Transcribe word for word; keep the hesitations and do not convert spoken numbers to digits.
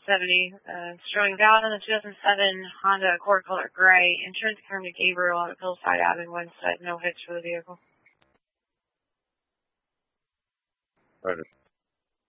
seventy, uh, showing valid on the two thousand seven Honda Accord color gray. Insurance confirmed to Gabriel on Hillside Avenue, Winsted. No hits for the vehicle. Roger.